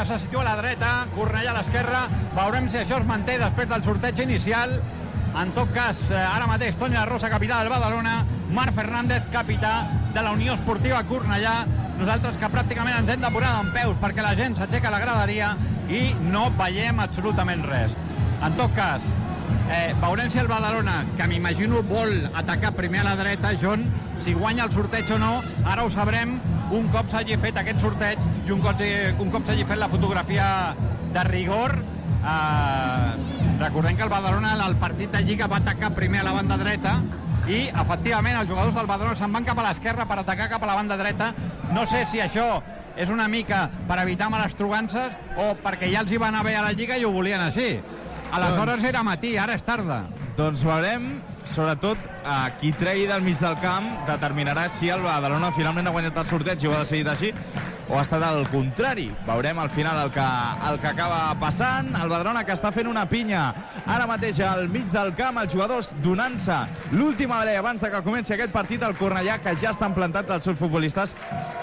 Badalona se situa a la dreta, Cornellà a l'esquerra. Veurem si això es manté després del sorteig inicial. En tot cas, ara mateix Toni La Rosa, capità del Badalona, Marc Fernández, capità de la Unió Esportiva Cornellà. Nosaltres que pràcticament ens hem de posar dempeus perquè la gent s'aixeca a la graderia i no veiem absolutament res. En tot cas, veurem si el Badalona, que m'imagino vol atacar primer a la dreta, John, si guanya el sorteig o no, ara ho sabrem un cop s'hagi fet aquest sorteig i un cop s'hagi fet la fotografia de rigor. Recordem que el Badalona en el partit de Lliga va atacar primer a la banda dreta i efectivament els jugadors del Badalona se'n van cap a l'esquerra per atacar cap a la banda dreta. No sé si això és una mica per evitar males trobances o perquè ja els hi va anar bé a la Lliga i ho volien així. Aleshores era matí, ara és tarda. Doncs veurem, sobretot, qui tregui del mig del camp determinarà si el Badalona finalment ha guanyat el sorteig i ho ha decidit així o ha estat al contrari. Veurem al final el que acaba passant. El Badalona que està fent una pinya ara mateix al mig del camp, els jugadors donant-se l'última alè abans de que comenci aquest partit. El Cornellà, que ja estan plantats els seus futbolistes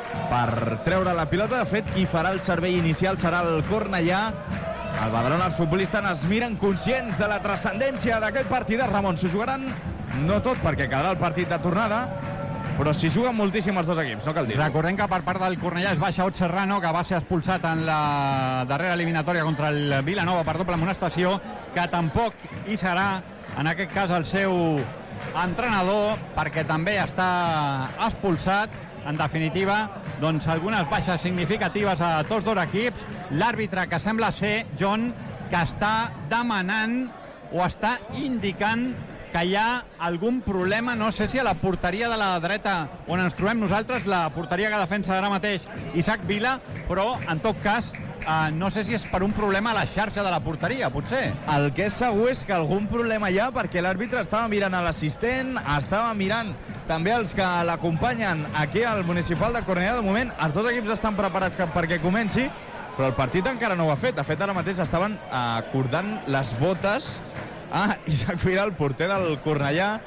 per treure la pilota. De fet, qui farà el servei inicial serà el Cornellà. El Badalona, els futbolistes es miren conscients de la transcendència d'aquest partit. Ramon, s'ho jugaran no tot perquè quedarà el partit de tornada, però s'hi juguen moltíssim els dos equips, no cal dir-ho. Recordem que per part del Cornellà es baixa Ot Serrano, que va ser expulsat en la darrera eliminatòria contra el Vilanova per doble amonestació, que tampoc hi serà, en aquest cas, el seu entrenador, perquè també està expulsat. En definitiva, doncs algunes baixes significatives a tots dos equips. L'àrbitre, que sembla ser, John, que està demanant o està indicant que hi ha algun problema, no sé si a la porteria de la dreta on ens trobem nosaltres, la porteria que defensa ara mateix Isaac Vila, però en tot cas no sé si és per un problema a la xarxa de la porteria, potser. El que és segur és que algun problema hi ha, perquè l'àrbitre estava mirant a l'assistent, estava mirant també els que l'acompanyen aquí al Municipal de Cornellà. De moment, els dos equips estan preparats perquè comenci, però el partit encara no ho ha fet. De fet, ara mateix estaven acordant les botes a Isaac Vila, el porter del Cornellà.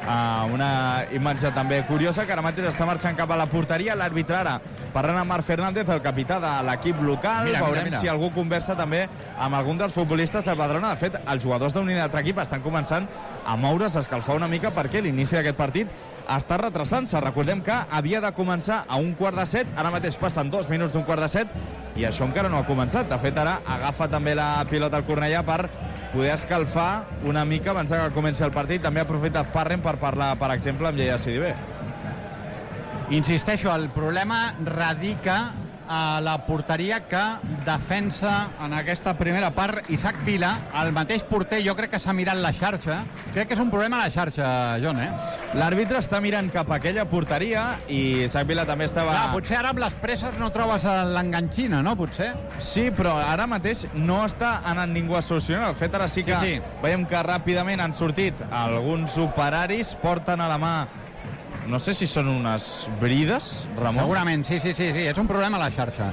Una imatge també curiosa, que ara mateix està marxant cap a la porteria. L'àrbitre ara parlant amb Marc Fernández, el capità de l'equip local. Veurem si algú conversa també amb algun dels futbolistes del Badalona. De fet, els jugadors d'un i l'altre equip estan començant a moure's, a escalfar una mica, perquè l'inici d'aquest partit està retrasant-se. Recordem que havia de començar a 1:45, ara mateix passen 2 minuts d'1:45 i això encara no ha començat. De fet, ara agafa també la pilota al Cornellà per poder escalfar una mica abans que comenci el partit. També aprofita Sparren per parlar, per exemple, amb Yaya Sidibé. Insisteixo, el problema radica a la porteria que defensa en aquesta primera part Isaac Vila. El mateix porter jo crec que s'ha mirat la xarxa. Crec que és un problema a la xarxa, John, L'àrbitre està mirant cap a aquella porteria i Isaac Vila també estava... Clar, potser ara amb les presses no trobes l'enganxina, no? Potser? Sí, però ara mateix no està anant ningú a solucionar. De fet, ara sí que veiem que ràpidament han sortit alguns operaris, porten a la mà, no sé si són unes brides, Ramon. Segurament, sí, és un problema a la xarxa.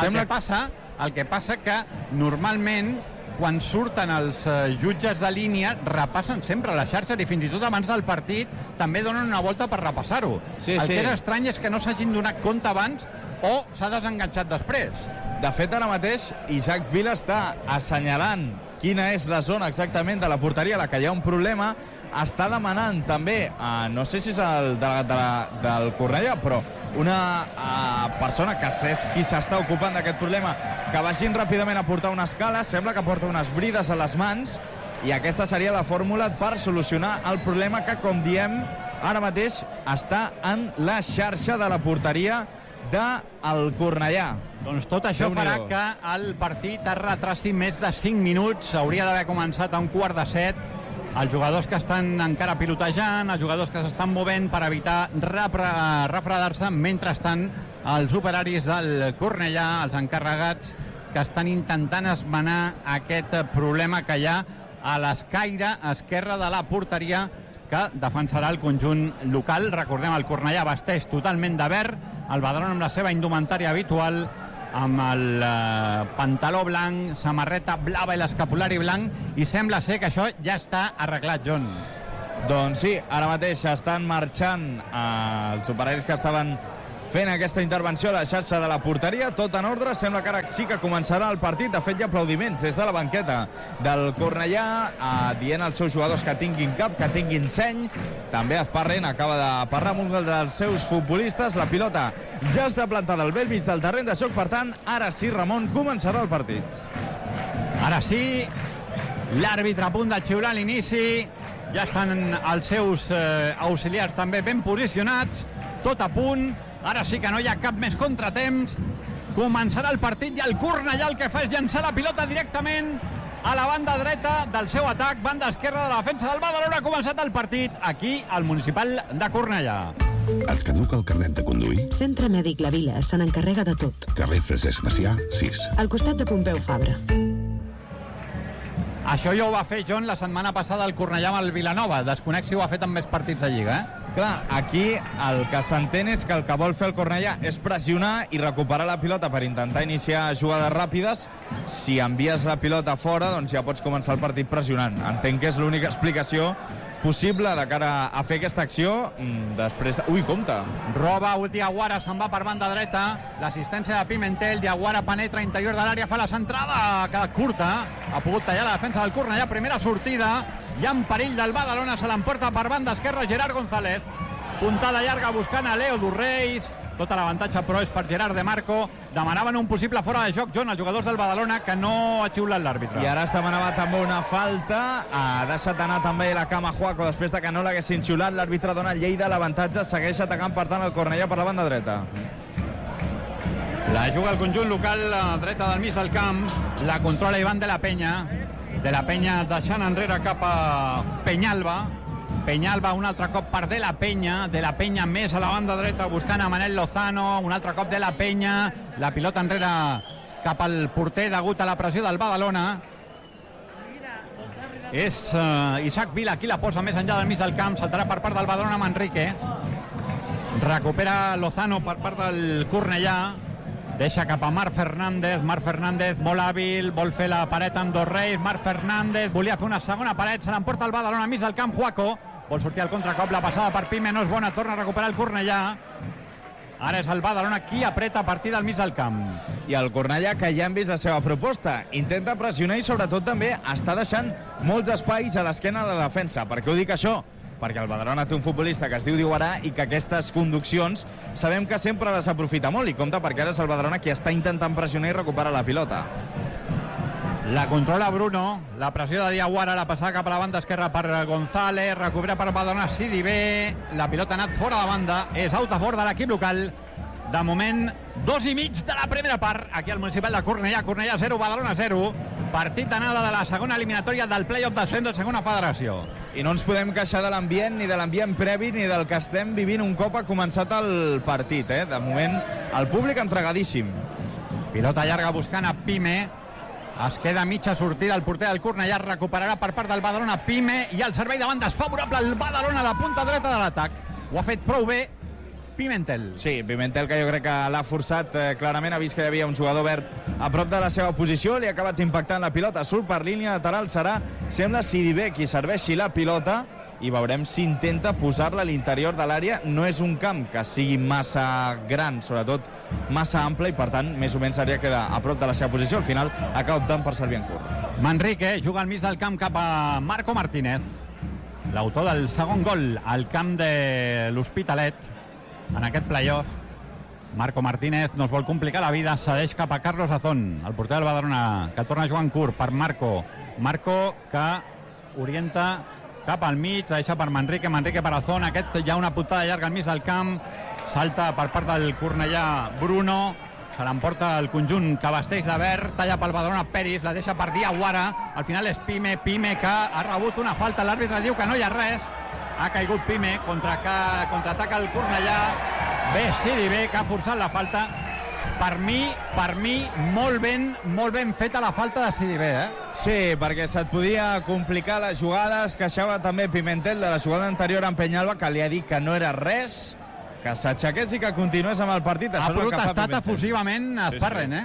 El que passa que normalment quan surten els jutges de línia repassen sempre les xarxes i fins i tot abans del partit també donen una volta per repassar-ho. El que és estrany és que no s'hagin donat compte abans o s'ha desenganxat després. De fet, ara mateix Isaac Vila està assenyalant quina és la zona exactament de la porteria a la que hi ha un problema. Està demanant també, no sé si és el del Cornellà, però una persona que és qui s'està ocupant d'aquest problema, que vagin ràpidament a portar una escala. Sembla que porta unes brides a les mans i aquesta seria la fórmula per solucionar el problema que, com diem, ara mateix està en la xarxa de la porteria del Cornellà. Doncs tot això farà que el partit es retrasi més de 5 minuts. Hauria d'haver començat a 6:45. Els jugadors que estan encara pilotejant, els jugadors que s'estan movent per evitar refredar-se. Mentrestant, els operaris del Cornellà, els encarregats, que estan intentant esmenar aquest problema que hi ha a l'escaire esquerra de la porteria, que defensarà el conjunt local. Recordem, el Cornellà vesteix totalment de verd, el Badalona amb la seva indumentària habitual, amb el pantaló blanc, samarreta blava i l'escapulari blanc, i sembla ser que això ja està arreglat, John. Doncs sí, ara mateix estan marxant els operaris que estaven fent aquesta intervenció a la xarxa de la porteria, tot en ordre, sembla que ara sí que començarà el partit. De fet, hi ha aplaudiments des de la banqueta del Cornellà, dient als seus jugadors que tinguin cap, que tinguin seny. També Azparren acaba de parlar amb un dels seus futbolistes. La pilota ja està plantada al bell mig del terreny de joc, per tant, ara sí, Ramon, començarà el partit. Ara sí, l'àrbitre a punt de xiular l'inici, ja estan els seus auxiliars també ben posicionats, tot a punt, ara sí que no hi ha cap més contratemps, començarà el partit i el Cornellà el que fa és llançar la pilota directament a la banda dreta del seu atac, banda esquerra de la defensa del Badalona. Ha començat el partit aquí al Municipal de Cornellà. Et caduca el carnet de conduir? Centre Mèdic La Vila se n'encarrega de tot. Carrer Francesc Macià, 6. Al costat de Pompeu Fabra. Això ja ho va fer John la setmana passada al Cornellà amb el Vilanova. Desconec si ho ha fet amb més partits de Lliga, Clar, aquí el que s'entén és que el que vol fer el Cornellà és pressionar i recuperar la pilota per intentar iniciar jugades ràpides. Si envies la pilota fora, doncs ja pots començar el partit pressionant. Entenc que és l'única explicació possible de cara a fer aquesta acció després de... Ui, compte! Roba, Diaguara se'n va per banda dreta, l'assistència de Pimentel, Diaguara penetra interior de l'àrea, fa la centrada, ha quedat curta, ha pogut tallar la defensa del Cornellà, primera sortida, i en perill del Badalona, se l'emporta per banda esquerra Gerard González, puntada llarga buscant a Leo Durreis, tota l'avantatge però és per Gerard de Marco. Demanaven un possible fora de joc, John, els jugadors del Badalona, que no ha xiulat l'àrbitre. I ara es demanava també una falta, ha deixat anar també la cama Juaco després de que no l'haguessin xiulat. L'àrbitre dona Lleida l'avantatge, segueix atacant per tant el Cornellà per la banda dreta. La juga el conjunt local a la dreta del mig del camp, la controla Iván de la Peña deixant enrere cap a Peñalba, un altre cop per De la Peña més a la banda dreta buscant a Manel Lozano, un altre cop De la Peña, la pilota enrere cap al porter degut a la pressió del Badalona. És Isaac Vila qui la posa més enllà del mig del camp, saltarà per part del Badalona Manrique, recupera Lozano per part del Cornellà, deixa cap a Marc Fernández molt hàbil, vol fer la paret amb Durreis, Marc Fernández volia fer una segona paret, se l'emporta el Badalona al mig del camp, Juaco vol sortir al contracop, la passada per Pime no és bona, torna a recuperar el Cornellà. Ara és el Badalona qui apreta a partir del mig del camp. I el Cornellà, que ja hem vist la seva proposta, intenta pressionar i sobretot també està deixant molts espais a l'esquena de la defensa. Per què ho dic això? Perquè el Badalona té un futbolista que es diu Diuguarà i que aquestes conduccions sabem que sempre les aprofita molt, i compte perquè ara és el Badalona qui està intentant pressionar i recuperar la pilota. La controla Bruno, la pressió de Diaguara, la passada cap a la banda esquerra per González, recupera per Badalona Sidibé, la pilota ha anat fora de banda, és out a favor de l'equip local. De moment, 2,5 de la primera part, aquí al Municipal de Cornellà, Cornellà 0, Badalona 0, partit d'anada de la segona eliminatòria del play-off d'ascens de segona federació. I no ens podem queixar de l'ambient, ni de l'ambient previ, ni del que estem vivint un cop ha començat el partit. De moment, el públic entregadíssim. Pilota llarga buscant a Pime, es queda mitja sortida el porter del Cornellà, recuperarà per part del Badalona Pime, i el servei de banda és favorable al Badalona a la punta dreta de l'atac. Ho ha fet prou bé Pimentel. Sí, Pimentel, que jo crec que l'ha forçat clarament, ha vist que hi havia un jugador verd a prop de la seva posició, li ha acabat impactant la pilota, surt per línia lateral, serà, sembla, Sidibé qui serveixi la pilota, i veurem si intenta posar-la a l'interior de l'àrea. No és un camp que sigui massa gran, sobretot massa ample, i per tant més o menys seria quedar a prop de la seva posició. Al final acaba optant per servir en curt. Manrique juga al mig del camp cap a Marco Martínez, l'autor del segon gol al camp de l'Hospitalet en aquest play-off. Marco Martínez no es vol complicar la vida, cedeix cap a Carlos Azón, el porter del Badalona, que torna a jugar en curt per Marco que orienta cap al mig, deixa per Manrique per Azón, aquest ja una puntada llarga al mig del camp, salta per part del Cornellà Bruno, se l'emporta el conjunt que vesteix de verd, talla pel Badalona Peris, la deixa per Diaguara, al final és Pime que ha rebut una falta, l'àrbitre diu que no hi ha res, ha caigut Pime, contraataca el Cornellà, bé Sidibé, que ha forçat la falta. Per mi, molt ben feta la falta de Sidibé, Sí, perquè se't podia complicar les jugades, queixava també Pimentel de la jugada anterior en Peñalba, que li ha dit que no era res, que s'aixequés i que continués amb el partit. Ha protestat efusivament Azparren,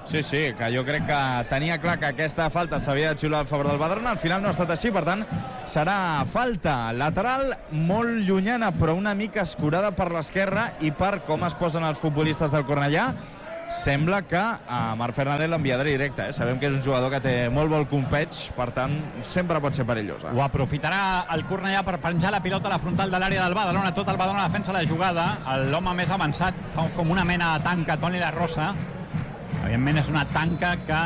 Sí, que jo crec que tenia clar que aquesta falta s'havia de xiular a favor del Badalona, al final no ha estat així, per tant serà falta lateral molt llunyana però una mica escurada per l'esquerra, i per com es posen els futbolistes del Cornellà sembla que a Marc Fernández l'enviarà directe. Sabem que és un jugador que té molt bon compeig, per tant sempre pot ser perillós. Ho aprofitarà el Cornellà per penjar la pilota a la frontal de l'àrea del Badalona. Tot el Badalona defensa la jugada. L'home més avançat fa com una mena de tanca, Toni La Rosa. Evidentment és una tanca que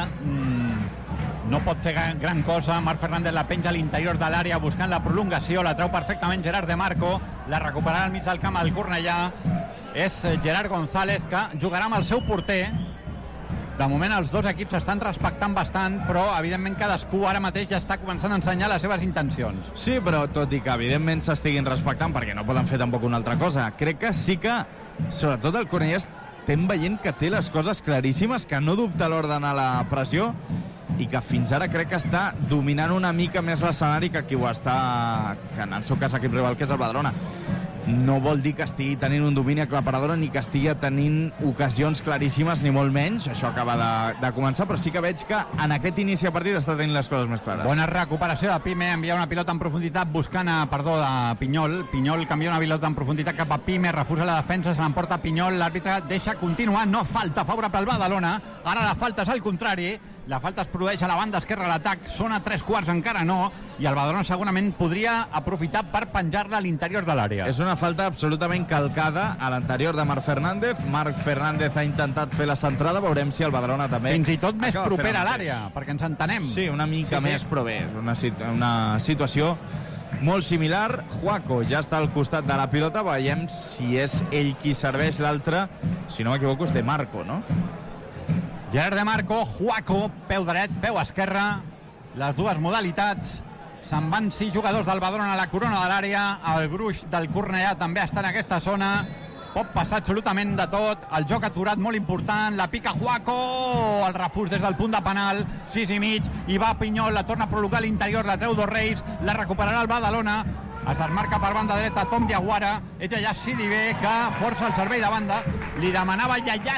no pot fer gran cosa. Marc Fernández la penja a l'interior de l'àrea buscant la prolongació, la treu perfectament Gerard de Marco, la recuperarà al mig del camp el Cornellà. És Gerard González, que jugarà amb el seu porter. De moment els dos equips s'estan respectant bastant, però evidentment cadascú ara mateix ja està començant a ensenyar les seves intencions. Sí, però tot i que evidentment s'estiguin respectant, perquè no poden fer tampoc una altra cosa, crec que sí que, sobretot el Cornellà, estem veient que té les coses claríssimes, que no dubta a l'hora d'anar a la pressió, i que fins ara crec que està dominant una mica més l'escenari que qui ho està, que en el seu cas equip rival, que és el Badalona. No vol dir que estigui tenint un domini aclaparador ni que estigui tenint ocasions claríssimes, ni molt menys. Això acaba de començar, però sí que veig que en aquest inici de partit està tenint les coses més clares. Bona recuperació de Pime, envia una pilota en profunditat buscant de Pinyol. Pinyol canvia una pilota en profunditat cap a Pime, refusa la defensa, se l'emporta Pinyol, l'àrbitre deixa continuar, no falta favorable al Badalona. Ara la falta és al contrari. La falta es produeix a la banda esquerra, l'atac són a 3/4, encara no, i el Badalona segurament podria aprofitar per penjar-la a l'interior de l'àrea. És una falta absolutament calcada a l'anterior de Marc Fernández. Marc Fernández ha intentat fer la centrada, veurem si el Badalona també... Fins i tot més propera a l'àrea, perquè ens entenem. Sí, una mica més, però bé, una situació molt similar. Juaco ja està al costat de la pilota, veiem si és ell qui serveix l'altre, si no m'equivoco és De Marco, no? Gerard De Marco, Juaco, peu dret, peu esquerra, les dues modalitats. Se'n van 6 jugadors del Badalona a la corona de l'àrea, el gruix del Cornellà també està en aquesta zona, pot passar absolutament de tot, el joc aturat molt important, la pica Juaco, el refús des del punt de penal, 6,5, i va Pinyol, la torna a prolongar a l'interior, la treu Dos Reis, la recuperarà el Badalona, es desmarca per banda dreta Tom Diawara, és Yaya Sidibé que força el servei de banda, li demanava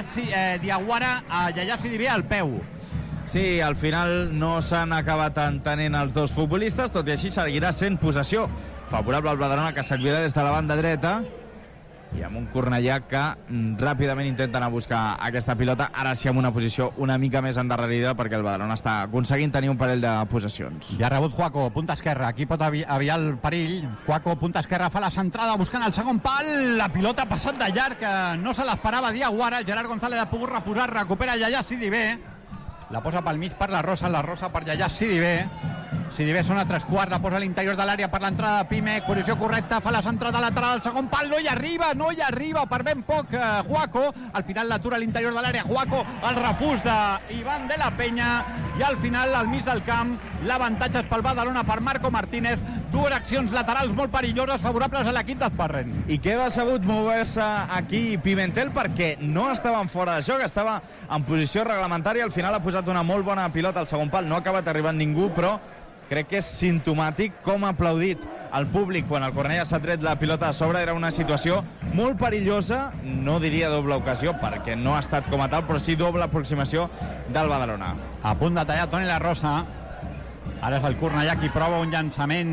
Diawara a Yaya Sidibé al peu. Sí, al final no s'han acabat entenent els dos futbolistes, tot i així seguirà sent possessió favorable al Badalona, que s'enviarà des de la banda dreta, i amb un Cornellà que ràpidament intenten a buscar aquesta pilota, ara sí amb una posició una mica més endarrerida, perquè el Badalona està aconseguint tenir un parell de possessions. Ja ha rebut Juaco, punta esquerra, aquí pot aviar el perill. Juaco, punta esquerra, fa la centrada buscant el segon pal, la pilota ha passat de llarg, que no se l'esperava Diawara. Gerard González ha pogut refusar, recupera Yaya Sidibé, la posa pel mig per la Rosa per Yaya Sidibé. Sidibé són a 3/4, la posa a l'interior de l'àrea per l'entrada de Pime, posició correcta, fa la centrada lateral, el segon pal, no hi arriba, per ben poc Juaco, al final l'atura a l'interior de l'àrea, Juaco, el refús d'Ivan de la Peña, i al final, al mig del camp, l'avantatge és pel Badalona per Marco Martínez, dues accions laterals molt perilloses, favorables a l'equip d'Esparren. I què ha sabut mover-se aquí Pimentel, perquè no estaven fora de joc, estava en posició reglamentària, al final ha posat una molt bona pilota al segon pal, no ha acabat arribant ningú, però crec que és simptomàtic com ha aplaudit el públic quan el Cornellà s'ha tret la pilota a sobre. Era una situació molt perillosa, no diria doble ocasió perquè no ha estat com a tal, però sí doble aproximació del Badalona. A punt de tallar Toni La Rosa, ara és el Cornellà qui prova un llançament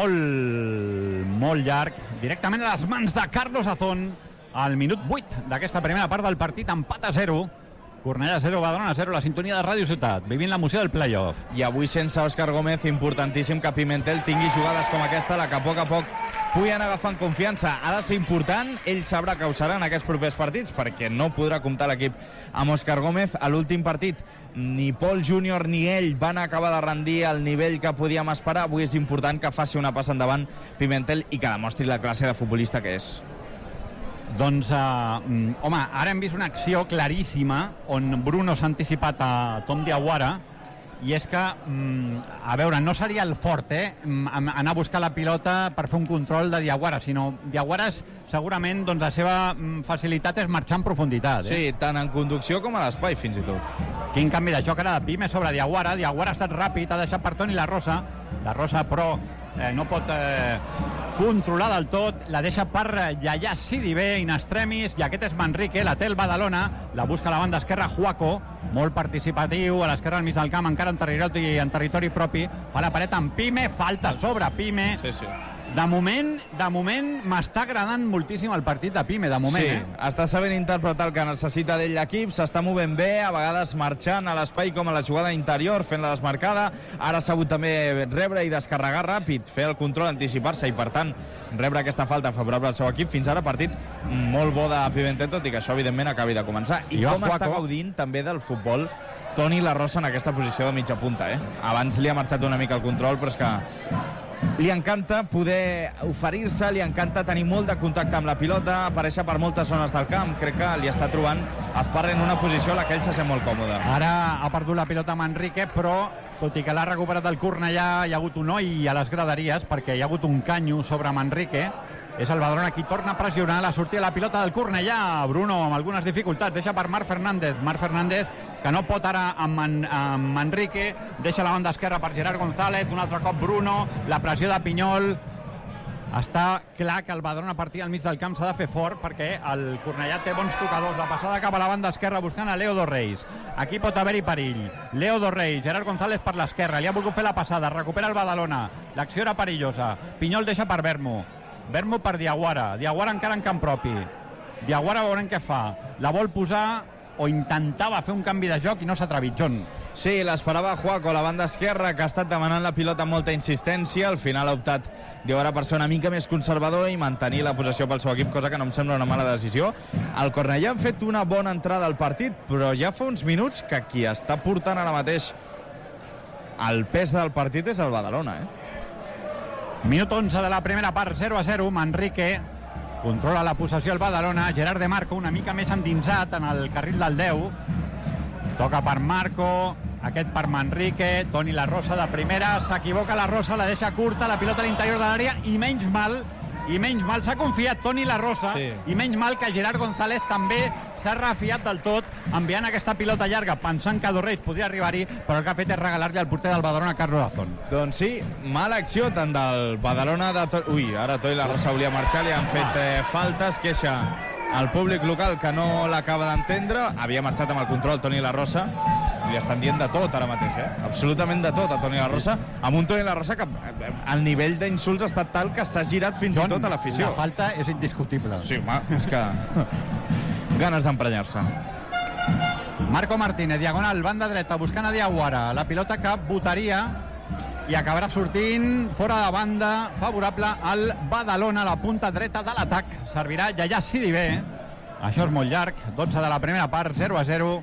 molt llarg, directament a les mans de Carlos Azón, al minut 8 d'aquesta primera part del partit, empat a 0. Cornellà 0, Badalona 0, la sintonia de Ràdio Ciutat, vivint l'emoció del play-off. I avui sense Òscar Gómez, importantíssim que Pimentel tingui jugades com aquesta, la que a poc pugui anar agafant confiança. Ha de ser important, ell sabrà que ho serà en aquests propers partits, perquè no podrà comptar l'equip amb Òscar Gómez. A l'últim partit, ni Pol Júnior ni ell van acabar de rendir al nivell que podíem esperar. Avui és important que faci una passa endavant Pimentel i que demostri la classe de futbolista que és. Doncs, home, ara hem vist una acció claríssima on Bruno s'ha anticipat a Tom Diawara, i és que, a veure, no seria el fort, anar a buscar la pilota per fer un control de Diawara, sinó Diawara segurament, doncs, la seva facilitat és marxar en profunditat. Sí, tant en conducció com a l'espai, fins i tot. Quin canvi de joc ara de Pime sobre Diawara. Diawara ha estat ràpid, ha deixat per Toni La Rosa, però no pot controlar del tot, la deixa per Yaya Sidibé in extremis, i aquest és Manrique, la té el Badalona, la busca a la banda esquerra Juaco, molt participatiu, a l'esquerra al mig del camp, encara en territori propi, fa la paret amb Pime, falta sobre Pime. Sí. De moment m'està agradant moltíssim el partit de Pime, de moment. Sí, està sabent interpretar el que necessita d'ell l'equip, s'està movent bé, a vegades marxant a l'espai com a la jugada interior, fent la desmarcada, ara s'ha hagut també rebre i descarregar ràpid, fer el control, anticipar-se i per tant rebre aquesta falta favorable al seu equip. Fins ara partit molt bo de Pimentel, tot i que això evidentment acabi de començar. I com està gaudint també del futbol Toni La Rosa en aquesta posició de mitja punta, Abans li ha marxat una mica el control, però és que li encanta poder oferir-se, li encanta tenir molt de contacte amb la pilota, aparèixer per moltes zones del camp. Crec que li està trobant Azparren en una posició en la que ell se sent molt còmode. Ara ha perdut la pilota Manrique, però tot i que l'ha recuperat el Cornellà, hi ha hagut un oi a les graderies perquè hi ha hagut un canyo sobre Manrique. És el Badalona qui torna a pressionar la sortida de la pilota del Cornellà. Bruno amb algunes dificultats, deixa per Marc Fernández, que no pot ara amb Manrique, deixa la banda esquerra per Gerard González, un altre cop Bruno, la pressió de Pinyol. Està clar que el Badalona a partir del mig del camp s'ha de fer fort perquè el Cornellà té bons tocadors. La passada cap a la banda esquerra buscant a Leo Dos Reis. Aquí pot haver-hi perill. Leo Dos Reis, Gerard González per l'esquerra, li ha volgut fer la passada, recupera el Badalona, l'acció era perillosa, Pinyol deixa per Vermo per Diaguara encara en camp propi. Diaguara veurem què fa, la vol posar o intentava fer un canvi de joc i no s'ha atrevit. John. Sí, l'esperava Juaco, la banda esquerra, que ha estat demanant la pilota amb molta insistència. Al final ha optat Diaguara per ser una mica més conservador i mantenir la possessió pel seu equip, cosa que no em sembla una mala decisió. El Cornellà han fet una bona entrada al partit, però ja fa uns minuts que qui està portant ara mateix el pes del partit és el Badalona, Minut 11 de la primera part, 0-0, Manrique controla la possessió el Badalona, Gerard de Marco una mica més endinsat en el carril del 10, toca per Marco, aquest per Manrique, Toni La Rosa de primera, s'equivoca La Rosa, la deixa curta, la pilota a l'interior de l'àrea i menys mal s'ha confiat Toni La Rosa, sí. I menys mal que Gerard González també s'ha refiat del tot enviant aquesta pilota llarga pensant que Dos Reis podria arribar-hi, però el que ha fet és regalar-li al porter del Badalona, Carlos Azón. Doncs sí, mala acció tant del Badalona ara Toni La Rosa volia marxar, li han fet falta, es queixa el públic local que no l'acaba d'entendre, havia marxat amb el control Toni La Rosa, li estan dient de tot ara mateix, absolutament de tot a Toni La Rosa, amb un Toni La Rosa que el nivell d'insults ha estat tal que s'ha girat fins i tot a l'afició. La falta és indiscutible. Sí, home, és que ganes d'emprenyar-se. Marco Martínez, diagonal, banda dreta, buscant a Diaguara, la pilota que botaria i acabarà sortint fora de banda, favorable al Badalona, a la punta dreta de l'atac. Servirà Yaya Sidibé. Això és molt llarg, 12 de la primera part, 0-0.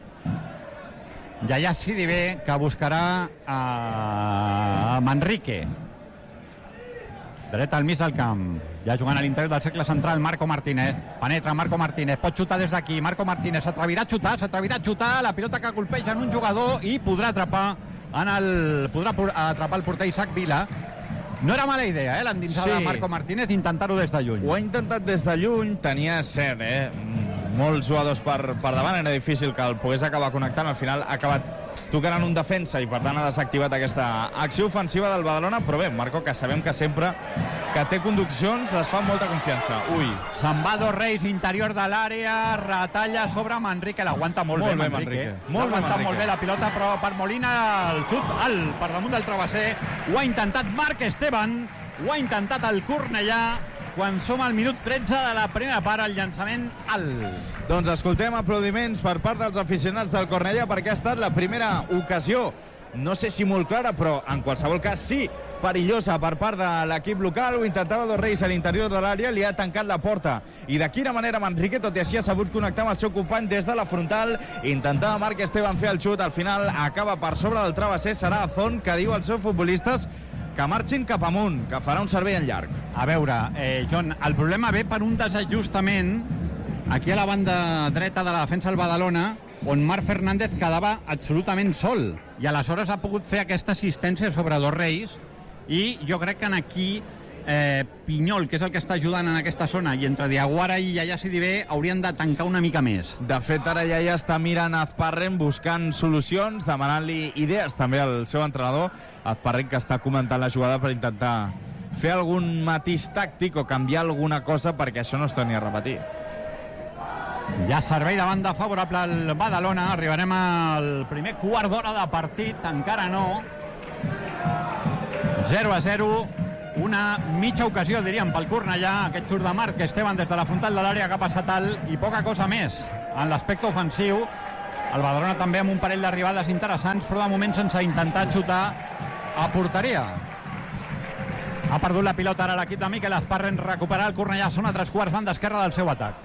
Yaya Sidibé, que buscarà a Manrique. Dreta al mig del camp, ja jugant a l'interior del cercle central, Marco Martínez. Penetra Marco Martínez, pot xutar des d'aquí. Marco Martínez s'atrevirà a xutar, la pilota que colpeja en un jugador i podrà atrapar el porter Isaac Vila. No era mala idea, l'endinsada de Marco Martínez, intentar-ho des de lluny. Ho ha intentat des de lluny, tenia cert, molts jugadors per davant, era difícil que el pogués acabar connectant, al final ha acabat tocant en un defensa i per tant ha desactivat aquesta acció ofensiva del Badalona, però bé, Marco, que sabem que sempre que té conduccions es fa amb molta confiança. Se'n va Dos Reis, interior de l'àrea, retalla sobre Manrique, l'aguanta molt bé Manrique. Molt bé la pilota, però per Molina el xut alt per damunt del travesser, ho ha intentat Marc Esteban, ho ha intentat el Cornellà, quan som al minut 13 de la primera part, el llançament alt. Doncs escoltem aplaudiments per part dels aficionats del Cornellà perquè ha estat la primera ocasió, no sé si molt clara, però en qualsevol cas sí, perillosa per part de l'equip local. Ho intentava Dos Reis a l'interior de l'àrea, li ha tancat la porta i de quina manera Manrique, tot i així, ha sabut connectar amb el seu company des de la frontal. Intentava Marc Esteban fer el xut, al final acaba per sobre del travesser. Serà Azón que diu als seus futbolistes que marxin cap amunt, que farà un servei en llarg. A veure, John, el problema ve per un desajustament aquí a la banda dreta de la defensa del Badalona, on Marc Fernández quedava absolutament sol, i aleshores ha pogut fer aquesta assistència sobre Dos Reis, i jo crec que aquí Pinyol, que és el que està ajudant en aquesta zona, i entre Diaguara i Yaya Sidibé haurien de tancar una mica més. De fet, ara Yaya està mirant a Azparren buscant solucions, demanant-li idees també al seu entrenador, Azparren, que està comentant la jugada per intentar fer algun matís tàctic o canviar alguna cosa perquè això no es torni a repetir. Hi ha servei de banda favorable al Badalona. Arribarem al primer quart d'hora de partit. Encara no. 0-0. Una mitja ocasió, diríem, pel Cornellà. Aquest xut de Marc Esteban des de la frontal de l'àrea que ha passat alt i poca cosa més en l'aspecte ofensiu. El Badalona també amb un parell d'arribades interessants, però de moment sense intentar xutar a porteria. Ha perdut la pilota ara l'equip de Miquel Azparren. Recuperar el Cornellà. Són a 3/4, banda esquerra del seu atac.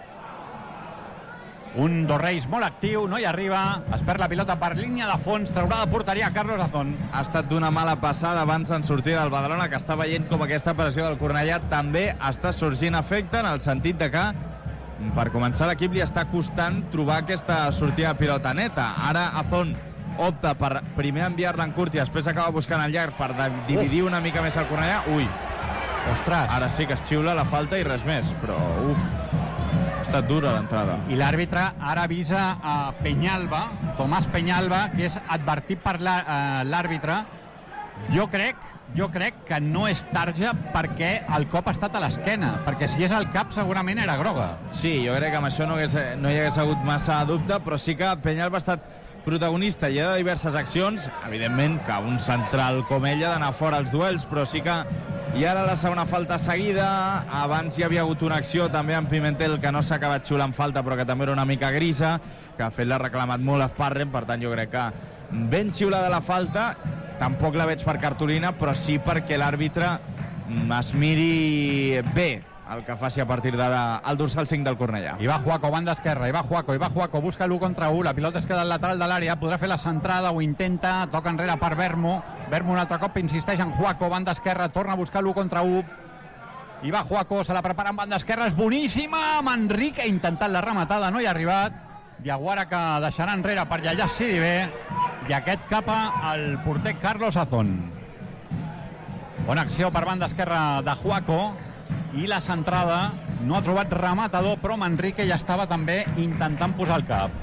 Un dos Reis molt actiu, no hi arriba, es perd la pilota per línia de fons, traurà de porteria Carlos Azón. Ha estat d'una mala passada abans en sortir del Badalona, que està veient com aquesta pressió del Cornellà també està sorgint efecte, en el sentit de que per començar l'equip li està costant trobar aquesta sortida de pilota neta. Ara Azón opta per primer enviar-la en curt i després acaba buscant el llarg per dividir una mica més el Cornellà. Ui, ostres, ara sí que es xiula la falta i res més, però ha estat dura l'entrada. I l'àrbitre ara avisa a Peñalba, Tomàs Peñalba, que és advertit per l'àrbitre. Jo crec que no és tarja perquè el cop ha estat a l'esquena, perquè si és al cap segurament era groga. Sí, jo crec que amb això no hi hagués hagut massa dubte, però sí que Peñalba ha estat protagonista ja de diverses accions. Evidentment que un central com ell ha d'anar fora als duels, però sí que i ara la segona falta seguida. Abans hi havia hagut una acció també en Pimentel que no s'ha acabat xiulant falta, però que també era una mica grisa, que de fet l'ha reclamat molt Azparren. Per tant, jo crec que ben xiulada la falta. Tampoc la veig per cartolina, però sí perquè l'àrbitre es miri bé el que faci a partir d'ara el dorsal 5 del Cornellà. I va Juaco, banda esquerra, i va Juaco, busca l'1 contra 1, la pilota es queda al lateral de l'àrea, podrà fer la centrada, ho intenta, toca enrere per Vermo un altre cop insisteix en Juaco, banda esquerra, torna a buscar l'1 contra 1, i va Juaco, se la prepara en banda esquerra, és boníssima, Manrique intentant la rematada, no hi ha arribat, Diaguara que deixarà enrere per Yaya Sidibe, i aquest cap al porter Carlos Azón. Bona acció per banda esquerra de Juaco, i la centrada no ha trobat rematador, però Manrique ja estava també intentant posar el cap.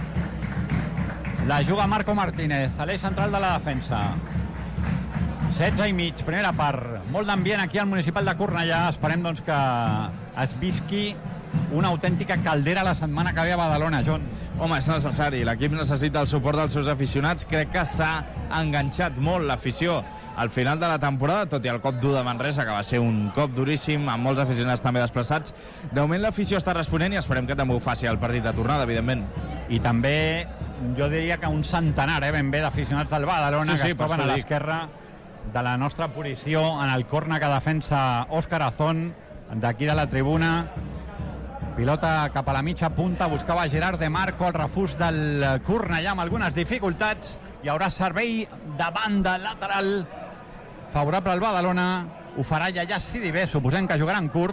La juga Marco Martínez, a l'eix central de la defensa. 16 i mig, primera part. Molt d'ambient aquí al Municipal de Cornellà. Esperem doncs que es visqui una autèntica caldera la setmana que ve a Badalona, John. Home, és necessari. L'equip necessita el suport dels seus aficionats. Crec que s'ha enganxat molt l'afició al final de la temporada, tot i el cop dur de Manresa, que va ser un cop duríssim, amb molts aficionats també desplaçats. De moment l'afició està responent i esperem que també ho faci el partit de tornada, evidentment. I també, jo diria que un centenar, ben bé, d'aficionats del Badalona, que es troben a l'esquerra de la nostra posició, en el córner que defensa Óscar Azón, d'aquí de la tribuna. Pilota cap a la mitja punta, buscava Gerard de Marco, el refús del Cornellà amb algunes dificultats. Hi haurà servei de banda lateral favorable al Badalona. Ho farà Yaya Sidibe, suposem que jugarà en curt.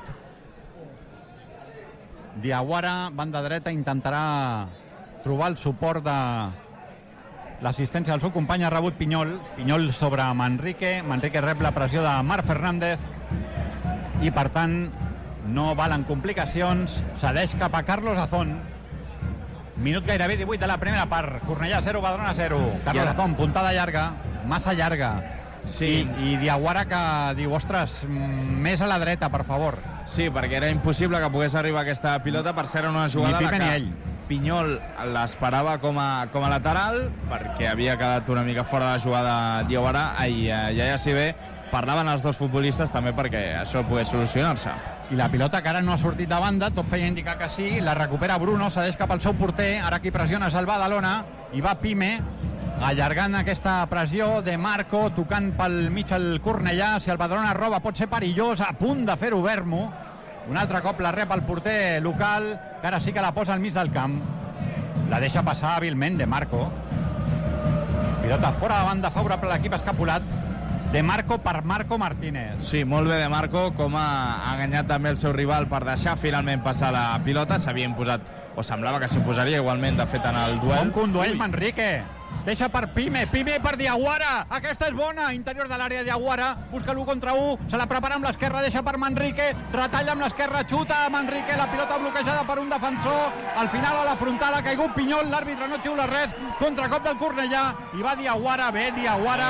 Diaguara, banda dreta, intentarà trobar el suport de l'assistència del seu company. Ha rebut Pinyol sobre Manrique rep la pressió de Marc Fernández i per tant no valen complicacions, cedeix cap a Carlos Azón. Minut gairebé 18 de la primera part. Cornellà 0, Badalona 0. Carlos Azón, puntada llarga, massa llarga. Sí. I Diaguara que diu, ostres, més a la dreta, per favor. Sí, perquè era impossible que pogués arribar aquesta pilota. Per ser una jugada ni Pipe ni ell. Pinyol l'esperava com a lateral, perquè havia quedat una mica fora de la jugada Diaguara. Ja si bé parlaven els dos futbolistes també perquè això pogués solucionar-se. I la pilota que ara no ha sortit de banda, tot feia indicar que sí, la recupera Bruno, cedeix cap al seu porter, ara qui pressiona és el Badalona, i va Pime, allargant aquesta pressió de Marco, tocant pel mig el Cornellà. Si el Badalona roba pot ser perillós, a punt de fer-ho Vermo. Un altre cop la rep el porter local, que ara sí que la posa al mig del camp. La deixa passar hàbilment de Marco. Pilota fora de banda, favorable a l'equip escapulat. De Marco per Marco Martínez. Sí, molt bé de Marco, com ha enganyat també el seu rival per deixar finalment passar la pilota. S'havia imposat, o semblava que s'imposaria igualment, de fet, en el duel. Com condueix Manrique. Deixa per Pime per Diaguara. Aquesta és bona, interior de l'àrea Diaguara. Busca l'1 contra 1, se la prepara amb l'esquerra, deixa per Manrique, retalla amb l'esquerra, xuta Manrique, la pilota bloquejada per un defensor. Al final a la frontal ha caigut Pinyol, l'àrbitre no xiula res, contracop del Cornellà, i va Diaguara, bé Diaguara,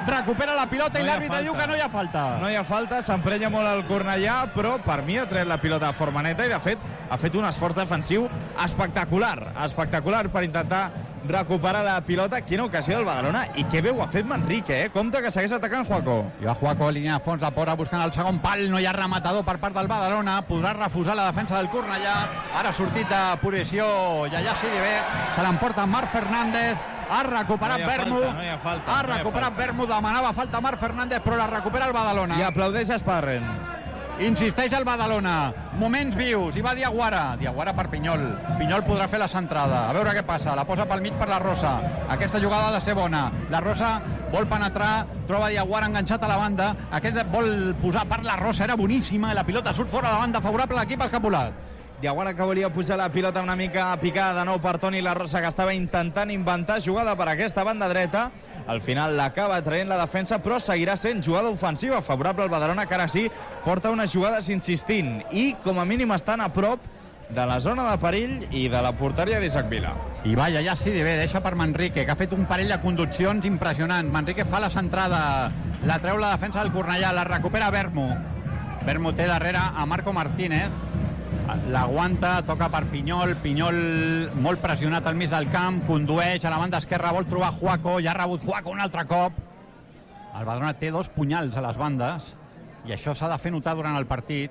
recupera la pilota i l'àrbitre diu que no hi ha falta. No hi ha falta, s'emprenya molt el Cornellà, però per mi ha tret la pilota de forma neta i de fet ha fet un esforç defensiu espectacular per intentar recuperar la pilota. Quina ocasió del Badalona i que bé ho ha fet Manrique, Compte que segueix atacant Juaco. I va Juaco, línia de fons, la Pora buscant el segon pal, no hi ha rematador per part del Badalona, podrà refusar la defensa del Cornellà. Ara ha sortit de posició Yaya Sidibe, se l'emporta Marc Fernández, ha recuperat Vermu, Vermu, demanava falta Marc Fernández, però la recupera el Badalona. I aplaudeix Esparren. Insisteix el Badalona, moments vius, i va Diaguara per Pinyol podrà fer la centrada, a veure què passa, la posa pel mig per la Rosa, aquesta jugada ha de ser bona, la Rosa vol penetrar, troba Diaguara enganxat a la banda, aquest vol posar per la Rosa, era boníssima, i la pilota surt fora de banda, favorable a l'equip Escapolat. Diaguara que volia pujar la pilota una mica picada de nou per Toni La Rosa, que estava intentant inventar jugada per aquesta banda dreta. Al final l'acaba traient la defensa, però seguirà sent jugada ofensiva favorable al Badalona, que ara sí porta unes jugades insistint i com a mínim estan a prop de la zona de perill i de la porteria d'Isaac Vila. I va, ja sí, bé, deixa per Manrique, que ha fet un parell de conduccions impressionants. Manrique fa la centrada, la treu la defensa del Cornellà, la recupera Vermu té darrere a Marco Martínez, l'aguanta, toca per Pinyol molt pressionat al mig del camp, condueix a la banda esquerra, vol trobar Juaco, ja ha rebut Juaco un altre cop. El Badalona té 2 punyals a les bandes i això s'ha de fer notar durant el partit,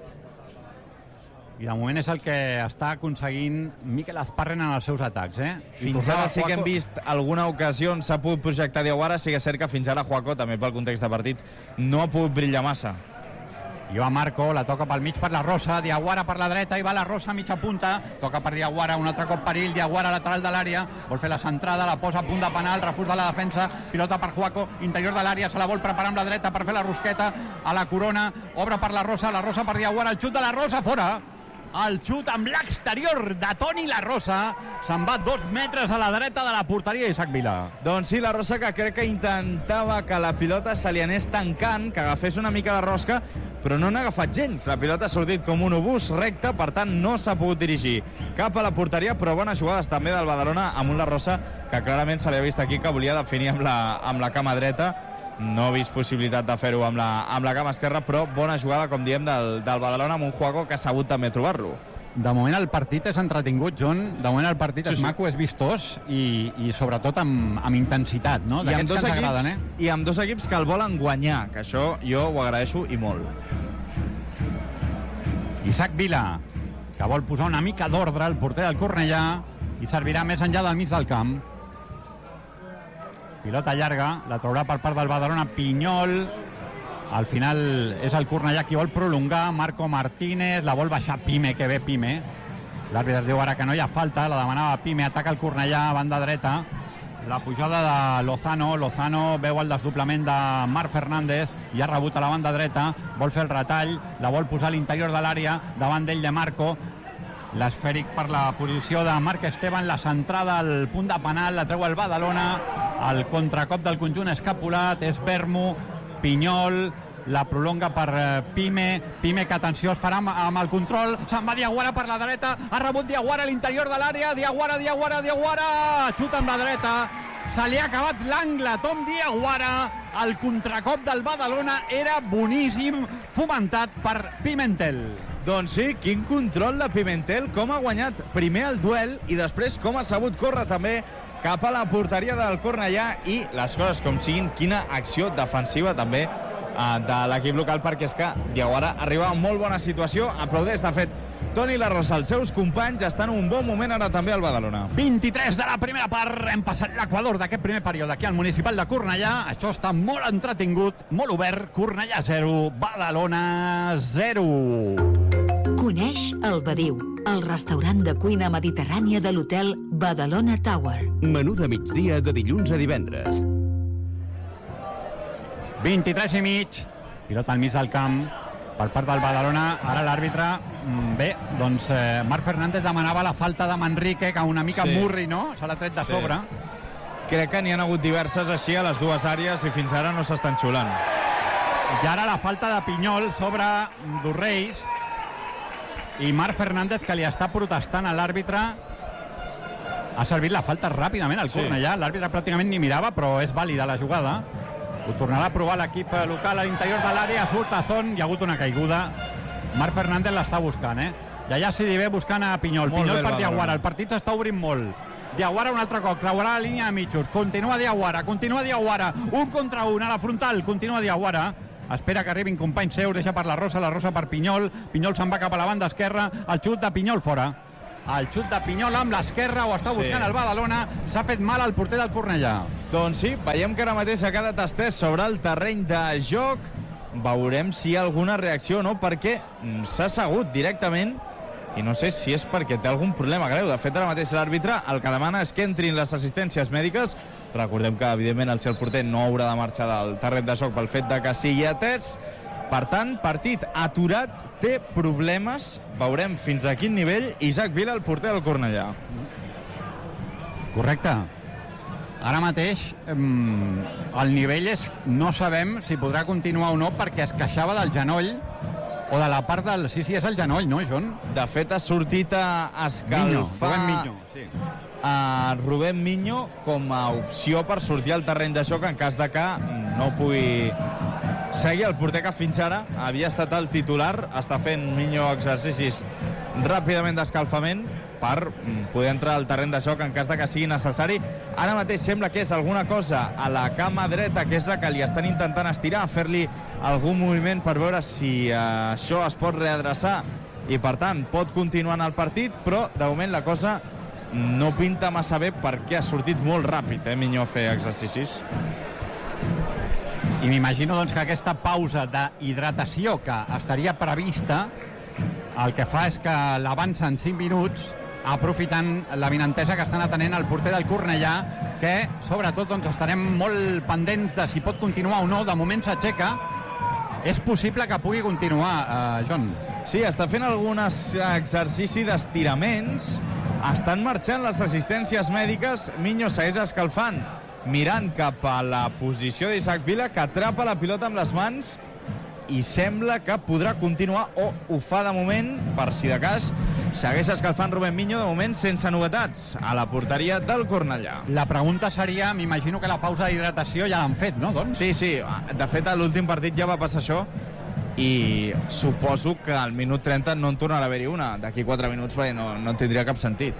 i de moment és el que està aconseguint Mikel Azparren en els seus atacs. Fins ara sí que hem vist alguna ocasió on s'ha pogut projectar Diaguara, sí que és cert que fins ara Juaco, també pel context de partit, no ha pogut brillar massa. I va Marco, la toca pel mig per la Rosa, Diaguara per la dreta, i va la Rosa a mitja punta, toca per Diaguara, un altre cop perill, Diaguara lateral de l'àrea, vol fer la centrada, la posa a punt de penal, refús de la defensa, pilota per Juaco, interior de l'àrea, se la vol preparar amb la dreta per fer la rosqueta a la corona, obre per la Rosa per Diaguara, el xut de la Rosa, fora! El xut amb l'exterior de Toni La Rosa, se'n va 2 metres a la dreta de la porteria d'Isaac Vila. Doncs sí, la Rosa, que crec que intentava que la pilota se li anés tancant, que agafés una mica de rosca, però no n'ha agafat gens. La pilota ha sortit com un obús recte, per tant no s'ha pogut dirigir cap a la porteria, però bones jugades també del Badalona amb un La Rosa que clarament se li ha vist aquí que volia definir amb la cama dreta. No ha vist possibilitat de fer-ho amb la cama esquerra, però bona jugada, com diem, del Badalona amb un Juaco que ha sabut també trobar-lo. De moment el partit és entretingut, John. De moment el partit és maco, és vistós i sobretot amb intensitat, no? D'aquests que ens agraden, I amb 2 equips que el volen guanyar, que això jo ho agraeixo i molt. Isaac Vila, que vol posar una mica d'ordre al porter del Cornellà i servirà més enllà del mig del camp. Pilota llarga, la traurà per part del Badalona Pinyol. Al final és el Cornellà qui vol prolongar, Marco Martínez, la vol baixar Pime, que bé Pime. L'àrbitre diu ara que no hi ha falta, la demanava Pime, ataca el Cornellà a banda dreta. La pujada de Lozano veu el desdoblament de Marc Fernández i ha rebut a la banda dreta, vol fer el retall, la vol posar a l'interior de l'àrea, davant d'ell de Marco. L'esfèric per la posició de Marc Esteban, la centrada al punt de penal, la treu el Badalona, el contracop del conjunt Escapolat, és Vermu, Pinyol, la prolonga per Pime, que atenció es farà amb el control, se'n va Diaguara per la dreta, ha rebut Diaguara a l'interior de l'àrea, Diaguara, xuta amb la dreta, se li ha acabat l'angle, Tom Diaguara, el contracop del Badalona era boníssim, fomentat per Pimentel. Doncs sí, quin control de Pimentel, com ha guanyat primer el duel i després com ha sabut córrer també cap a la porteria del Cornellà i les coses com siguin, quina acció defensiva també de l'equip local, perquè és que Diaguara arriba en molt bona situació, aplaudeix de fet Toni La Rosa, els seus companys estan en un bon moment ara també al Badalona. 23 de la primera part, hem passat l'equador d'aquest primer període aquí al municipal de Cornellà, això està molt entretingut, molt obert, Cornellà 0, Badalona 0. Coneix el Badiu, el restaurant de cuina mediterrània de l'hotel Badalona Tower. Menú de migdia de dilluns a divendres. 23 i mig, pilota al mig del camp per part del Badalona. Ara l'àrbitre, bé, doncs Marc Fernández demanava la falta de Manrique, que una mica murri, no? Se l'ha tret de sobre. Crec que n'hi ha hagut diverses així a les dues àrees i fins ara no s'estan xulant. I ara la falta de Pinyol sobre Dorreis i Marc Fernández, que li està protestant a l'àrbitre. Ha servit la falta ràpidament al Cornellà, l'àrbitre pràcticament ni mirava, però és vàlida la jugada. Ho tornarà a provar l'equip local a l'interior de l'àrea, surt Azón, hi ha hagut una caiguda. Marc Fernández l'està buscant, I allà Sidibe buscant a Pinyol. Pinyol per Diawara, el partit s'està obrint molt. Diawara un altre cop, creuarà la línia de mitjos. Continua Diawara, 1 contra 1 a la frontal, continua Diawara. Espera que arribin companys seus, deixa per la Rosa per Pinyol. Pinyol se'n va cap a la banda esquerra, el xut de Pinyol fora. El xut de Pinyol amb l'esquerra, ho està buscant el Badalona, s'ha fet mal al porter del Cornellà. Doncs sí, veiem que ara mateix ha quedat estès sobre el terreny de joc. Veurem si hi ha alguna reacció o no, perquè s'ha assegut directament i no sé si és perquè té algun problema greu. De fet, ara mateix l'àrbitre el que demana és que entrin les assistències mèdiques. Recordem que, evidentment, el porter no haurà de marxar del terreny de joc pel fet de que sigui atès. Per tant, partit aturat, té problemes. Veurem fins a quin nivell. Isaac Vila, el porter del Cornellà. Correcte. Ara mateix el nivell és... No sabem si podrà continuar o no perquè es queixava del genoll o de la part del... Sí, és el genoll, no, John? De fet, ha sortit a escalfar Rubén Miño, sí. A Rubén Miño com a opció per sortir al terreny de joc en cas de que no pugui seguir el porter que fins ara havia estat el titular. Està fent Miño exercicis ràpidament d'escalfament per poder entrar al terreny de joc en cas de que sigui necessari. Ara mateix sembla que és alguna cosa a la cama dreta, que és la que li estan intentant estirar, fer-li algun moviment per veure si això es pot readreçar i, per tant, pot continuar en el partit, però, de moment, la cosa no pinta massa bé perquè ha sortit molt ràpid, Miño, a fer exercicis. I m'imagino, doncs, que aquesta pausa d'hidratació que estaria prevista el que fa és que l'avança en 5 minuts aprofitant l'avinentesa que estan atenent el porter del Cornellà, que sobretot doncs, estarem molt pendents de si pot continuar o no. De moment s'aixeca. És possible que pugui continuar, John. Sí, està fent alguns exercicis d'estiraments. Estan marxant les assistències mèdiques. Miño segueix escalfant, mirant cap a la posició d'Isaac Vila, que atrapa la pilota amb les mans i sembla que podrà continuar, o ho fa de moment, per si de cas. Segueix escalfant Rubén Miño, de moment sense novetats a la porteria del Cornellà. La pregunta seria, m'imagino que la pausa d'hidratació ja l'han fet, no? Doncs? Sí, de fet a l'últim partit ja va passar això i suposo que al minut 30 no en tornarà a haver-hi una, d'aquí 4 minuts, perquè no tindria cap sentit.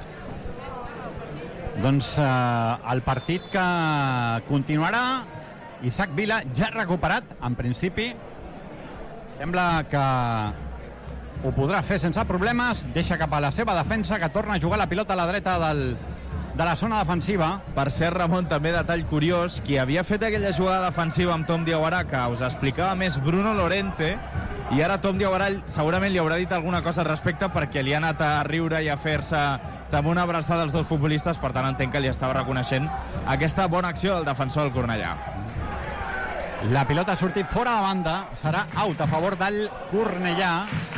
Doncs el partit que continuarà, Isaac Vila ja recuperat, en principi. Sembla que ho podrà fer sense problemes. Deixa cap a la seva defensa, que torna a jugar la pilota a la dreta de la zona defensiva. Per cert, Ramon, també detall curiós, qui havia fet aquella jugada defensiva amb Tom Diawara, que us explicava més Bruno Lorente, i ara Tom Diawara segurament li haurà dit alguna cosa al respecte perquè li ha anat a riure i a fer-se amb una abraçada dels dos futbolistes. Per tant, entenc que li estava reconeixent aquesta bona acció del defensor del Cornellà. La pilota ha sortit fora de banda, serà out a favor del Cornellà.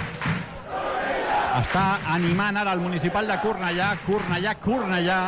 Està animant ara el municipal de Cornellà. Cornellà.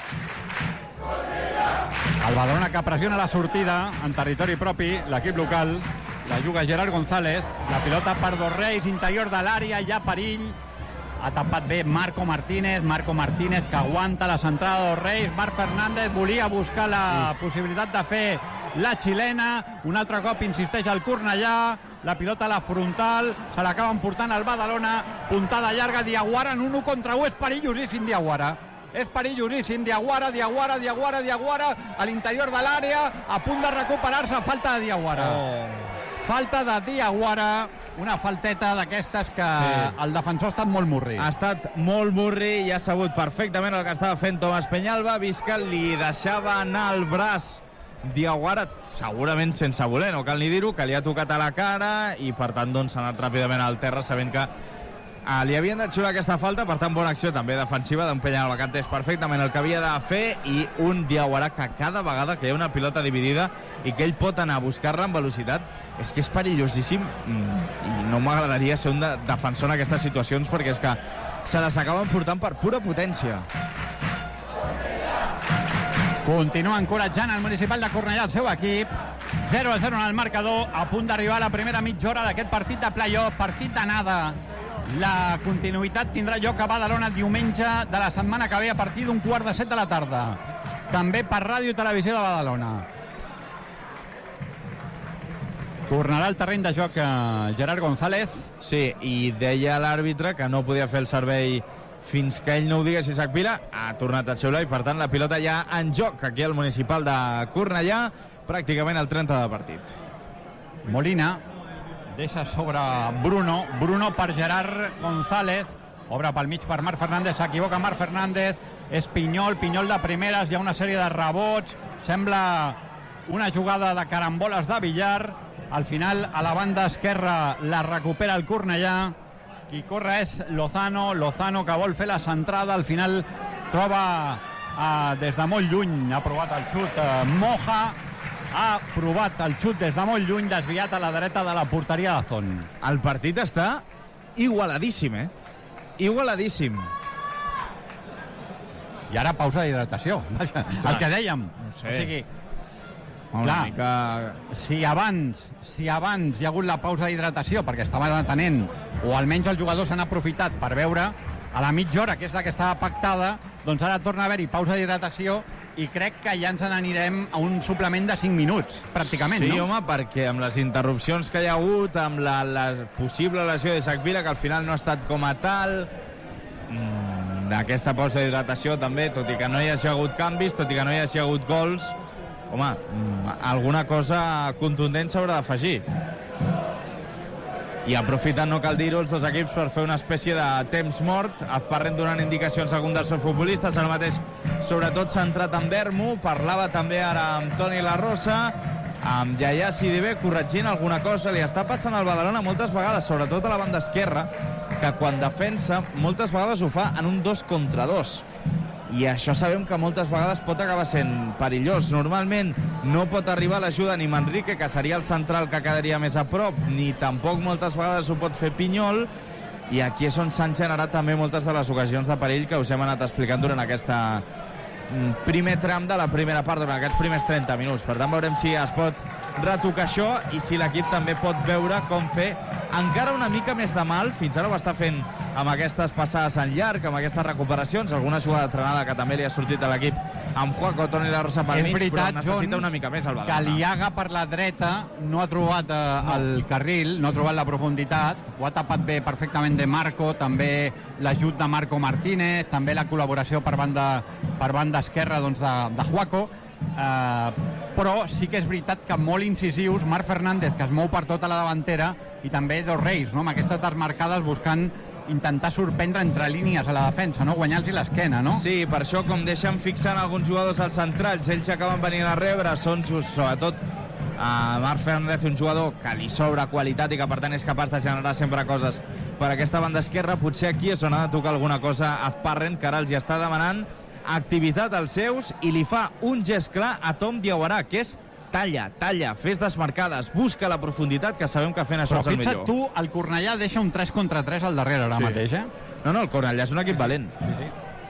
El Badalona que pressiona la sortida en territori propi, l'equip local. La juga Gerard González. La pilota per Dos Reis, interior de l'àrea, hi ha perill. Ha tapat bé Marco Martínez que aguanta la centrada de Dos Reis. Marc Fernández volia buscar la possibilitat de fer la xilena, un altre cop insisteix el Cornellà, la pilota a la frontal, se l'acaben portant al Badalona, puntada llarga, Diawara en 1 contra 1, és perillosíssim Diawara. És perillosíssim, Diawara, a l'interior de l'àrea, a punt de recuperar-se, falta de Diawara. Falta de Diawara, una falteta d'aquestes que el defensor ha estat molt murri. Ha estat molt murri i ha sabut perfectament el que estava fent Tomàs Peñalba, vist que li deixava anar el braç Diawara, segurament sense voler, no cal ni dir-ho, que li ha tocat a la cara i per tant doncs s'ha anat ràpidament al terra sabent que li havien de xiular aquesta falta. Per tant, bona acció també defensiva d'un Peñalba que entès perfectament el que havia de fer, i un Diawara que cada vegada que hi ha una pilota dividida i que ell pot anar a buscar-la amb velocitat, és que és perillosíssim i no m'agradaria ser un defensor en aquestes situacions perquè és que se les acaben portant per pura potència. Continua encoratjant el municipal de Cornellà, el seu equip. 0-0 en el marcador, a punt d'arribar a la primera mitja hora d'aquest partit de play-off, partit d'anada. La continuïtat tindrà lloc a Badalona diumenge de la setmana que ve a partir d'un 6:45 de la tarda. També per Ràdio i Televisió de Badalona. Tornarà al terreny de joc Gerard González. Sí, i deia l'àrbitre que no podia fer el servei fins que ell no ho digués Isaac Vila. Ha tornat a xiular i, per tant, la pilota ja en joc aquí al Municipal de Cornellà, pràcticament al 30 de partit. Molina deixa sobre Bruno per Gerard González, obre pel mig per Marc Fernández, s'equivoca Marc Fernández, és Pinyol de primeres, hi ha una sèrie de rebots, sembla una jugada de caramboles de billar. Al final, a la banda esquerra, la recupera el Cornellà. Qui corre és Lozano que vol fer la centrada. Al final troba des de molt lluny, ha provat el xut Moja, ha provat el xut des de molt lluny, desviat a la dreta de la porteria de Zon. El partit està igualadíssim, igualadíssim. I ara pausa d'hidratació. El que dèiem. No sé. O sigui, Clar, si abans hi ha hagut la pausa d'hidratació perquè estaven atenent, o almenys els jugadors han aprofitat per veure a la mitja hora, que és la que estava pactada, doncs ara torna a haver-hi pausa d'hidratació i crec que ja ens n'anirem a un suplement de 5 minuts, pràcticament, sí, no? Sí, home, perquè amb les interrupcions que hi ha hagut, amb la possible lesió d'Isaac Vila, que al final no ha estat com a tal, d'aquesta pausa d'hidratació també, tot i que no hi hagi hagut canvis, tot i que no hi hagi hagut gols, home, alguna cosa contundent s'haurà d'afegir. I aprofitant, no cal dir-ho, els dos equips per fer una espècie de temps mort. Azparren donant indicacions a algun dels seus futbolistes, el mateix sobretot centrat en Vermo, parlava també ara amb Toni La Rosa, amb Yaya Sidibé corregint alguna cosa. Li està passant al Badalona moltes vegades, sobretot a la banda esquerra, que quan defensa moltes vegades ho fa en un 2 contra 2. I això sabem que moltes vegades pot acabar sent perillós. Normalment no pot arribar l'ajuda ni Manrique, que seria el central que quedaria més a prop, ni tampoc moltes vegades ho pot fer Pinyol, i aquí és on s'han generat també moltes de les ocasions de perill que us hem anat explicant durant aquesta primer tram de la primera part, durant aquests primers 30 minuts. Per tant, veurem si es pot retocar això i si l'equip també pot veure com fer encara una mica més de mal. Fins ara ho està fent amb aquestes passades en llarg, amb aquestes recuperacions, alguna jugada trenada que també li ha sortit a l'equip amb Juaco, Toni La Rosa pel mig, però necessita una mica més el Badalona. Caliaga per la dreta no ha trobat el carril, no ha trobat la profunditat, ho ha tapat bé perfectament de Marco, també l'ajut de Marco Martínez, també la col·laboració per banda esquerra doncs, de Juaco, però sí que és veritat que molt incisius Marc Fernández, que es mou per tota la davantera, i també Dos Reis, no? Amb aquestes desmarcades buscant intentar sorprendre entre línies a la defensa, no? Guanyar-los l'esquena, no? Sí, per això, com deixen fixant alguns jugadors als centrals, ells acaben venint a rebre, són just, sobretot Marc Fernández, un jugador que li sobra qualitat i que per tant és capaç de generar sempre coses per aquesta banda esquerra. Potser aquí és on ha de tocar alguna cosa Azparren, que ara els hi està demanant activitat als seus i li fa un gest clar a Tom Diawara, que és talla, fes desmarcades, busca la profunditat, que sabem que fent això és el millor. Però fixa't tu, el Cornellà deixa un 3 contra 3 al darrere ara mateix, No, el Cornellà és un equip valent. Sí.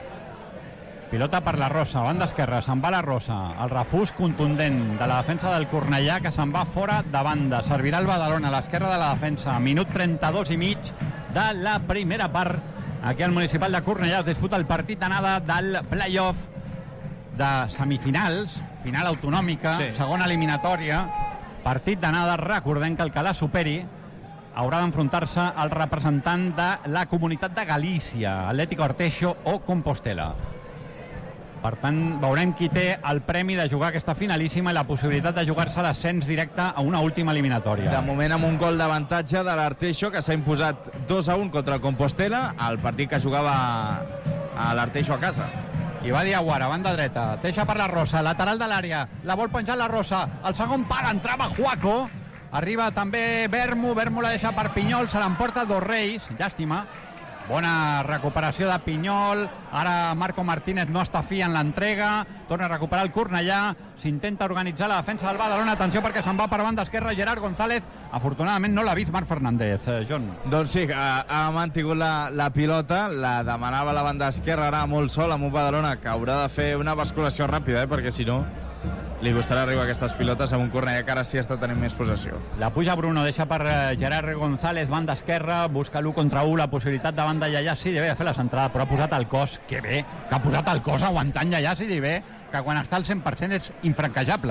Pilota per la Rosa, banda esquerra, se'n va la Rosa, el refús contundent de la defensa del Cornellà, que se'n va fora de banda, servirà el Badalona a l'esquerra de la defensa, minut 32 i mig de la primera part. Aquí al Municipal de Cornellà es disputa el partit d'anada del play-off de semifinals, final autonòmica, segona eliminatòria, partit d'anada. Recordem que el que la superi haurà d'enfrontar-se al representant de la Comunitat de Galícia, Atlético Arteixo o Compostela. Per tant, veurem qui té el premi de jugar aquesta finalíssima i la possibilitat de jugar-se l'ascens directe a una última eliminatòria. De moment amb un gol d'avantatge de l'Arteixo, que s'ha imposat 2-1 contra el Compostela, el partit que jugava a l'Arteixo a casa. I va Diawara, banda dreta, deixa per la Rosa, lateral de l'àrea, la vol penjar la Rosa, el segon pal, entrava Juaco, arriba també Vermo la deixa per Pinyol, se l'emporta Dos Reis, llàstima. Bona recuperació de Pinyol, ara Marco Martínez no està fi en l'entrega, torna a recuperar el Cornellà, s'intenta organitzar la defensa del Badalona, atenció perquè se'n va per banda esquerra Gerard González, afortunadament no l'ha vist Marc Fernández, John. Doncs sí, ha mantingut la pilota, la demanava a la banda esquerra, ara molt sol amb un Badalona que haurà de fer una basculació ràpida, perquè si no li costarà arribar a aquestes pilotes amb un Cornellà que ara sí està tenint més possessió. La puja Bruno, deixa per Gerard González, banda esquerra, busca l'1 contra 1, la possibilitat davant de Yaya Sidibé de fer la centrada, però ha posat el cos, que ha posat el cos aguantant Yaya Sidibé, que quan està al 100% és infranquejable.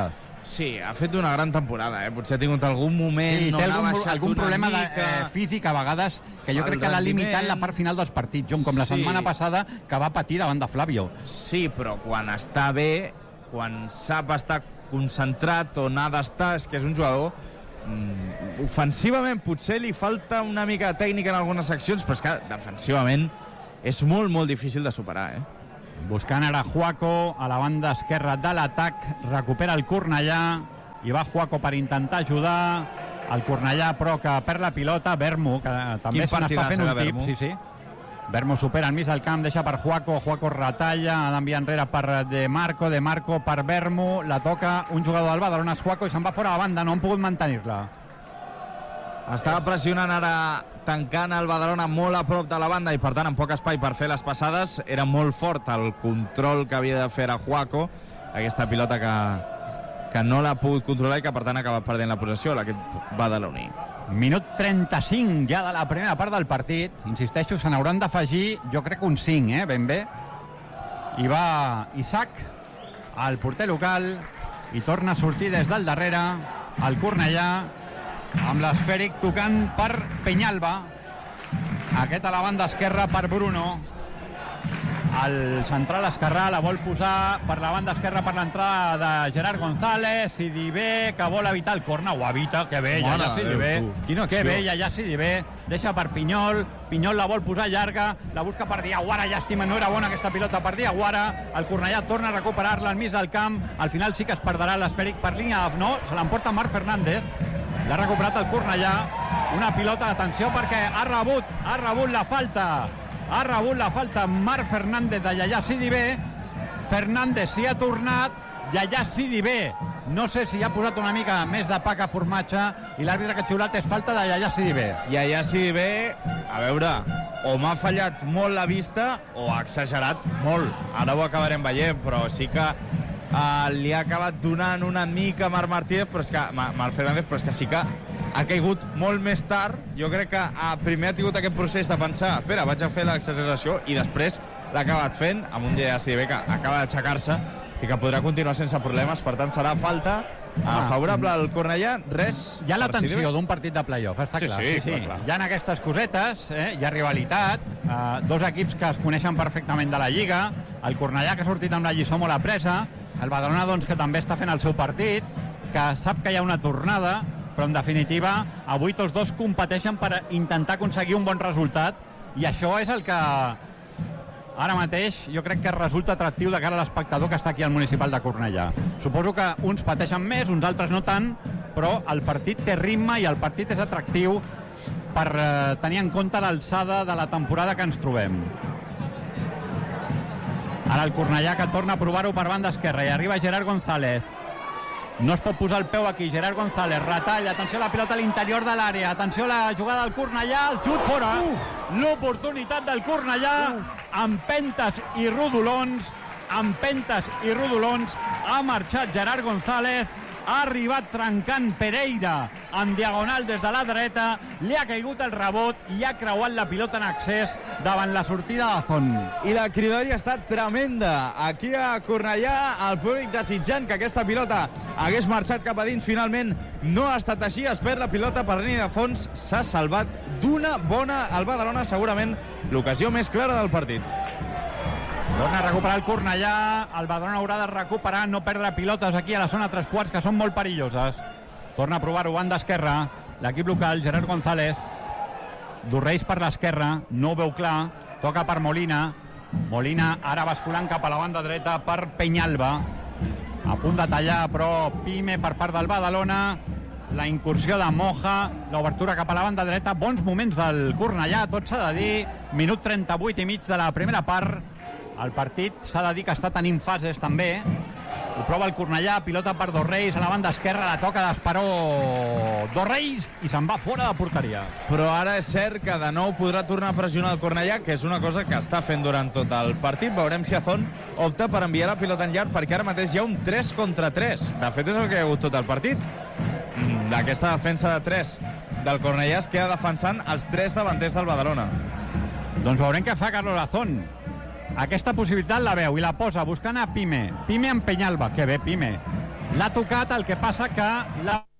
Sí, ha fet una gran temporada, Potser ha tingut algun moment... Sí, no té n'ha baixat algun problema mica... físic a vegades, que jo crec que l'ha limitat la part final dels partits, com la setmana passada, que va patir davant de Flavio. Sí, però quan està bé, quan sap estar concentrat on ha d'estar, és que és un jugador... ofensivament potser li falta una mica de tècnica en algunes seccions, però és que defensivament és molt, molt difícil de superar, Buscant ara Juaco a la banda esquerra de l'atac, recupera el Cornellà i va Juaco per intentar ajudar el Cornellà, però que perd la pilota. Vermo, que també se n'està fent un tip. Sí. Vermo supera enmig del camp, deixa per Juaco retalla, ha d'enviar enrere per De Marco per Vermo, la toca un jugador del Badalona, és Juaco, i se'n va fora a la banda, no han pogut mantenir-la. Estava pressionant ara, tancant el Badalona molt a prop de la banda i per tant amb poc espai per fer les passades. Era molt fort el control que havia de fer a Juaco, aquesta pilota que no l'ha pogut controlar i que per tant ha acabat perdent la possessió l'equip badaloní. Minut 35 ja de la primera part del partit. Insisteixo, se n'hauran d'afegir, jo crec que un 5, ben bé. I va Isaac, el porter local, i torna a sortir des del darrere el Cornellà, amb l'esfèric tocant per Peñalba. Aquest a la banda esquerra per Bruno. El central esquerrà la vol posar per la banda esquerra per l'entrada de Gerard González. Sidibé, que vol evitar el corna, ho evita, que bé, ja Sidibé. Que bé, ja Sidibé. Deixa per Pinyol, Pinyol la vol posar llarga, la busca per Diaguara, llàstima, no era bona aquesta pilota per Diaguara. El Cornellà torna a recuperar-la al mig del camp, al final sí que es perdrà l'esfèric per línia, no, se l'emporta Marc Fernández. L'ha recuperat el Cornellà, una pilota, atenció, perquè ha rebut la falta. Ha rebut la falta Marc Fernández de Yaya Sidibé. Fernández s'hi ha tornat, Yaya Sidibé no sé si ha posat una mica més de pa que formatge i l'àrbitre que ha xiulat és falta de Yaya Sidibé. Yaya Sidibé, a veure, o m'ha fallat molt la vista o ha exagerat molt. Ara ho acabarem veient, però sí que li ha acabat donant una mica a Marc Fernández, però és que sí que ha caigut molt més tard. Jo crec que primer ha tingut aquest procés de pensar, espera, vaig a fer l'exageració, i després l'ha acabat fent amb un Yaya Sidibé que acaba d'aixecar-se i que podrà continuar sense problemes. Per tant, serà falta favorable al Cornellà. Res. Hi ha la tensió d'un partit de playoff, està clar. Sí. Hi ha aquestes cosetes, hi ha rivalitat, dos equips que es coneixen perfectament de la Lliga, el Cornellà que ha sortit amb la lliçó molt apresa, el Badalona doncs, que també està fent el seu partit, que sap que hi ha una tornada, però en definitiva avui tots dos competeixen per intentar aconseguir un bon resultat, i això és el que ara mateix jo crec que resulta atractiu de cara a l'espectador que està aquí al Municipal de Cornellà. Suposo que uns pateixen més, uns altres no tant, però el partit té ritme i el partit és atractiu per tenir en compte l'alçada de la temporada que ens trobem. Ara el Cornellà que torna a provar-ho per banda esquerra i arriba Gerard González. No es pot posar el peu aquí, Gerard González retalla, atenció a la pilota a l'interior de l'àrea, atenció a la jugada del Cornellà, el xut fora, l'oportunitat del Cornellà, empentes i rodolons, ha marxat Gerard González, ha arribat trencant Pereira en diagonal des de la dreta, li ha caigut el rebot i ha creuat la pilota en accés davant la sortida de Zon. I la cridòria ha estat tremenda. Aquí a Cornellà, el públic desitjant que aquesta pilota hagués marxat cap a dins. Finalment no ha estat així, es perd la pilota per línia de fons. S'ha salvat d'una bona el Badalona, segurament l'ocasió més clara del partit. Torna a recuperar el Cornellà, el Badalona haurà de recuperar, no perdre pilotes aquí a la zona 3 quarts, que són molt perilloses. Torna a provar-ho, banda esquerra, l'equip local, Gerard González. Dorreis per l'esquerra, no ho veu clar, toca per Molina. Molina ara basculant cap a la banda dreta per Peñalba. A punt de tallar, però Pime per part del Badalona. La incursió de Moja, l'obertura cap a la banda dreta. Bons moments del Cornellà, tot s'ha de dir. Minut 38 i mig de la primera part. El partit s'ha de dir que està tenint fases també. Ho prova el Cornellà, pilota per Dorreis a la banda esquerra, la toca d'Esperó Dorreis i se'n va fora de porteria. Però ara és cert que de nou podrà tornar a pressionar el Cornellà, que és una cosa que està fent durant tot el partit. Veurem si Azón opta per enviar la pilota en llarg, perquè ara mateix hi ha un 3 contra 3. De fet, és el que hi ha hagut tot el partit. D'aquesta defensa de 3 del Cornellà es queda defensant els 3 davanters del Badalona. Doncs veurem què fa Carlos Azón. Aquesta possibilitat la veu i la posa buscant a Pime. Pime amb Peñalba. Que bé, Pime. L'ha tocat, el que passa que la